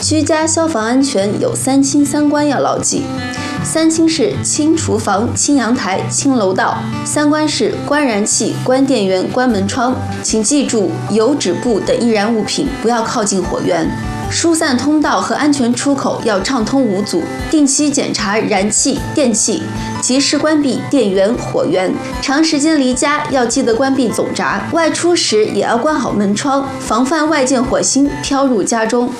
居家消防安全有3清3关要牢记。3清是清厨房、清阳台、清楼道；3关是关燃气、关电源、关门窗。请记住，油纸布等易燃物品不要靠近火源。疏散通道和安全出口要畅通无阻，定期检查燃气、电器，及时关闭电源、火源。长时间离家要记得关闭总闸，外出时也要关好门窗，防范外界火星飘入家中。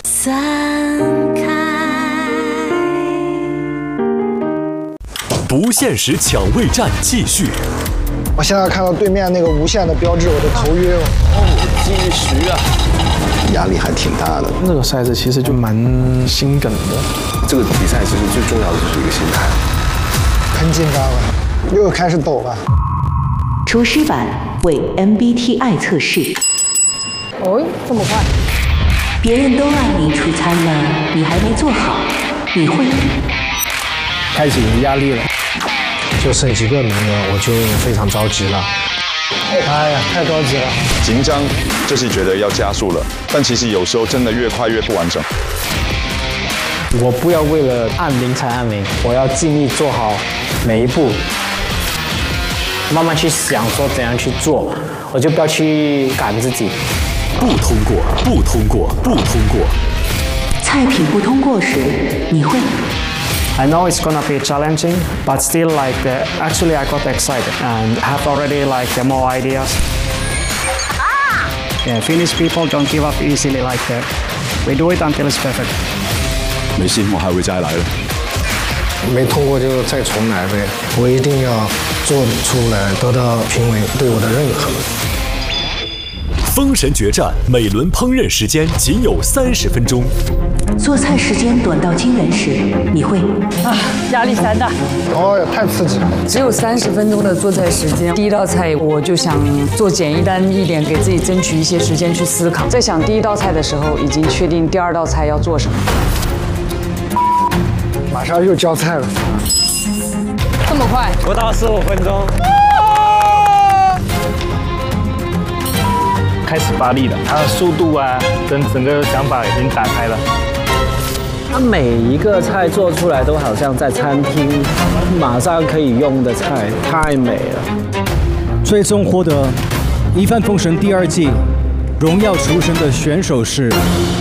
不现实抢位战继续。 我现在看到对面那个无限的标志，我的头晕了。 继续啊！ 压力还挺大的。 那个赛事其实就蛮心梗的。 这个比赛其实最重要的就是一个心态。 很紧张了，又开始抖了。 厨师版为 MBTI 测试。 哦，这么快？ 别人都让你出餐了，你还没做好，你会？ 开始有压力了。 就剩几个名额，我就非常着急了。哎呀，太着急了！ 紧张，就是觉得要加速了，但其实有时候真的越快越不完整。 我不要为了按铃才按铃，我要尽力做好每一步，慢慢去想说怎样去做，我就不要去赶自己。 不通过，不通过，不通过。 菜品不通过时，你会 ？I know it's gonna be challenging, but still, actually, I got excited and have already more ideas. Yeah, Finnish people don't give up easily like that. We do it until it's perfect. 没事，我还会再来的。 没通过就再重来呗，我一定要做出来，得到评委对我的认可。 封神决战，每轮烹饪时间仅有30分钟。 做菜时间短到惊人时，你会？ 压力山大。 哦呀，太刺激了！ 只有30分钟的做菜时间，第一道菜我就想做简单一点，给自己争取一些时间去思考。在想第一道菜的时候，已经确定第2道菜要做什么。 马上又交菜了。 这么快？ 不到15分钟。 开始发力了，他的速度啊，跟整个想法已经打开了。 他每一个菜做出来都好像在餐厅马上可以用的菜，太美了。 最终获得《一饭封神》第2季荣耀厨神的选手是